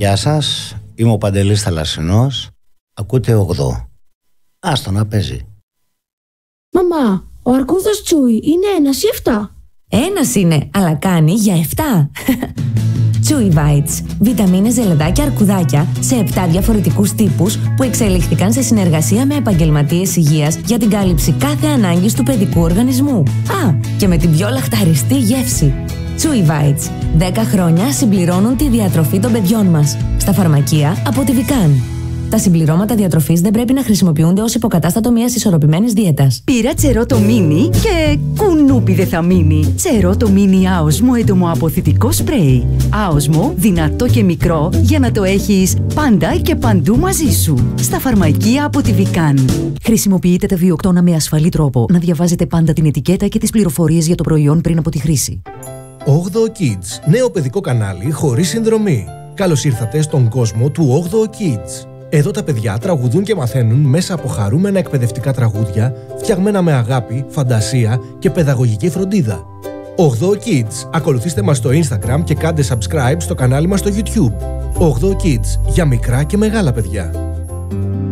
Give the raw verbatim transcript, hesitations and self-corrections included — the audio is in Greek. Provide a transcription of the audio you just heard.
Γεια σας, είμαι ο Παντελής Θαλασσινός. Ακούτε ογδώ. Άστο να παίζει. Μαμά, ο αρκούδας Τσούι είναι ένας ή εφτά? Ένας είναι, αλλά κάνει για εφτά. Chewy Bites. Βιταμίνες, ζελεδάκια, αρκουδάκια σε επτά διαφορετικούς τύπους που εξελίχθηκαν σε συνεργασία με επαγγελματίες υγείας για την κάλυψη κάθε ανάγκης του παιδικού οργανισμού. Α, και με την πιο λαχταριστή γεύση. Chewy Bites. δέκα χρόνια συμπληρώνουν τη διατροφή των παιδιών μας. Στα φαρμακεία από τη Vican. Τα συμπληρώματα διατροφής δεν πρέπει να χρησιμοποιούνται ως υποκατάστατο μιας ισορροπημένης δίαιτας. Πήρα Τσερότο Μίνι και κουνούπι δεν θα μείνει. Τσερότο Μίνι άοσμο έντομο αποθητικό σπρέι. Άοσμο, δυνατό και μικρό για να το έχεις πάντα και παντού μαζί σου. Στα φαρμακεία από τη Vican. Χρησιμοποιείτε τα βιοκτώνα με ασφαλή τρόπο. Να διαβάζετε πάντα την ετικέτα και τις πληροφορίες για το προϊόν πριν από τη χρήση. ογδώ Kids, νέο παιδικό κανάλι χωρίς συνδρομή. Καλώς ήρθατε στον κόσμο του ογδώ Kids. Εδώ τα παιδιά τραγουδούν και μαθαίνουν μέσα από χαρούμενα εκπαιδευτικά τραγούδια, φτιαγμένα με αγάπη, φαντασία και παιδαγωγική φροντίδα. ογδώ Kids. Ακολουθήστε μας στο Instagram και κάντε subscribe στο κανάλι μας στο YouTube. ογδώ Kids. Για μικρά και μεγάλα παιδιά.